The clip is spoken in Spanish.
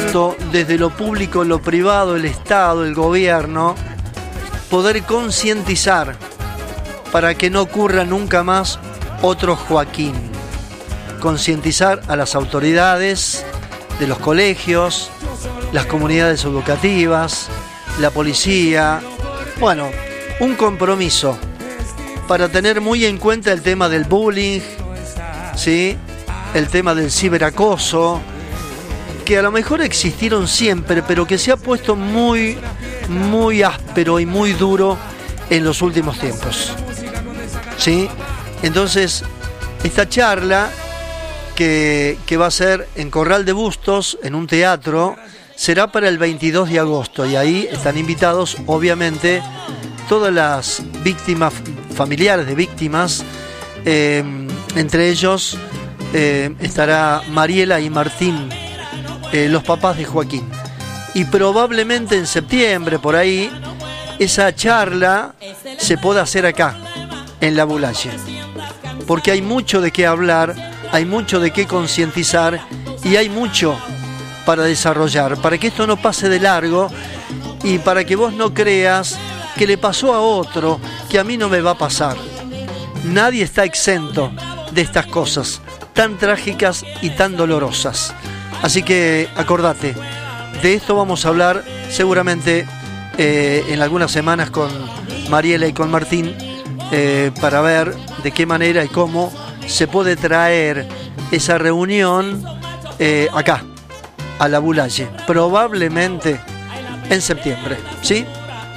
momento, desde lo público, lo privado, el Estado, el gobierno, poder concientizar para que no ocurra nunca más otro Joaquín. Concientizar a las autoridades de los colegios, las comunidades educativas, la policía. Bueno, un compromiso para tener muy en cuenta el tema del bullying, ¿sí? El tema del ciberacoso, que a lo mejor existieron siempre, pero que se ha puesto muy, muy áspero y muy duro en los últimos tiempos, ¿sí? Entonces, esta charla que va a ser en Corral de Bustos, en un teatro, será para el 22 de agosto, y ahí están invitados, obviamente, todas las víctimas, familiares de víctimas, entre ellos estará Mariela y Martín, los papás de Joaquín. Y probablemente en septiembre, por ahí, esa charla se pueda hacer acá, en La Boulaye. Porque hay mucho de qué hablar, hay mucho de qué concientizar y hay mucho para desarrollar, para que esto no pase de largo y para que vos no creas que le pasó a otro, que a mí no me va a pasar. Nadie está exento de estas cosas tan trágicas y tan dolorosas. Así que acordate, de esto vamos a hablar seguramente en algunas semanas con Mariela y con Martín, para ver de qué manera y cómo se puede traer esa reunión acá, a La Boulaye, probablemente en septiembre, ¿sí?